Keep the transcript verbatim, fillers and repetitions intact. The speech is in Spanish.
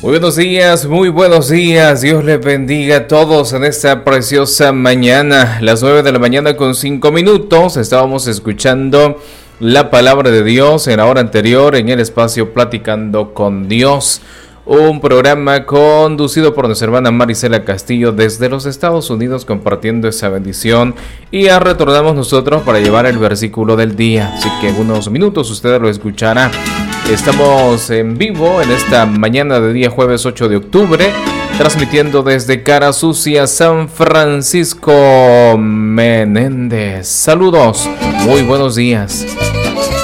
Muy buenos días, muy buenos días. Dios les bendiga a todos en esta preciosa mañana. Las nueve de la mañana con cinco minutos. Estábamos escuchando la palabra de Dios en la hora anterior en el espacio Platicando con Dios. Un programa conducido por nuestra hermana Marisela Castillo desde los Estados Unidos, compartiendo esa bendición. Y ya retornamos nosotros para llevar el versículo del día. Así que en unos minutos usted lo escuchará. Estamos en vivo en esta mañana de día jueves ocho de octubre, transmitiendo desde Cara Sucia, San Francisco Menéndez. Saludos, muy buenos días.